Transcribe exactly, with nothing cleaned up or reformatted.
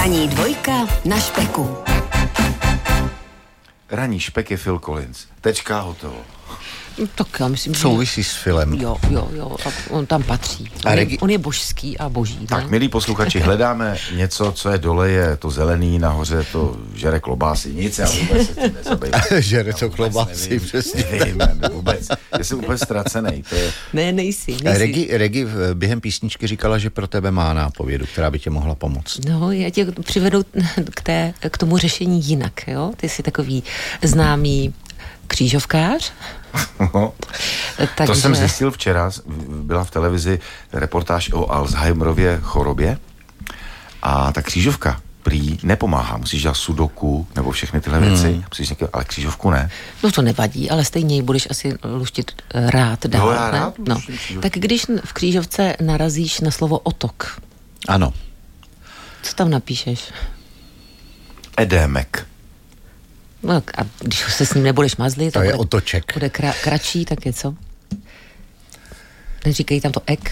Ranní dvojka na špeku. Ranní špek je Phil Collins. Tečka, hotovo. Tak já myslím, že... Souvisí s Philem. Jo, jo, jo, on tam patří. A On, regi- je, on je božský a boží. Tak, ne? milí posluchači, hledáme něco, co je dole, je to zelený, nahoře to žere klobásy. Nic, já vůbec se tím nezabývám. Žere Já to vůbec klobásy, nevím. přesně. Nevím, vůbec. Já jsem úplně ztracený. To je... Ne, nejsi, nejsi. Regi, Regi během písničky říkala, že pro tebe má nápovědu, která by tě mohla pomoct. No, já tě přivedu k, té, k tomu řešení jinak, jo? Ty jsi takový známý křížovkář. No, Takže... to jsem zjistil včera, byla v televizi reportáž o Alzheimerově chorobě a ta křížovka prý nepomáhá, musíš dělat sudoku nebo všechny tyhle věci, hmm. musíš někde, ale křížovku ne. No to nevadí, ale stejně ji budeš asi luštit rád dál, No, já ne? rád No. Tak když v křížovce narazíš na slovo otok, Ano. co tam napíšeš? Edémek. No a když se s ním nebudeš mazlit, To tak je bude, otoček. bude kra, kratší, tak je co? Neříkají tam to ek?